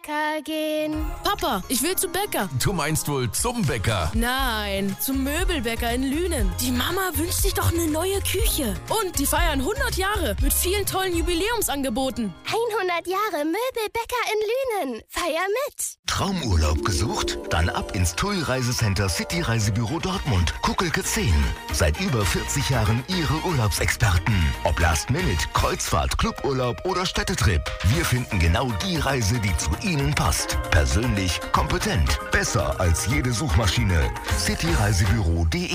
Bäcker gehen. Papa, ich will zum Bäcker. Du meinst wohl zum Bäcker? Nein, zum Möbelbäcker in Lünen. Die Mama wünscht sich doch eine neue Küche. Und die feiern 100 Jahre mit vielen tollen Jubiläumsangeboten. 100 Jahre Möbelbäcker in Lünen. Feier mit. Traumurlaub gesucht? Dann ab ins TUI Reisecenter City Reisebüro Dortmund. Kuckelke 10. Seit über 40 Jahren Ihre Urlaubsexperten. Ob Last Minute, Kreuzfahrt, Cluburlaub oder Städtetrip. Wir finden genau die Reise, die zu Ihnen passt. Persönlich, kompetent. Besser als jede Suchmaschine. cityreisebüro.de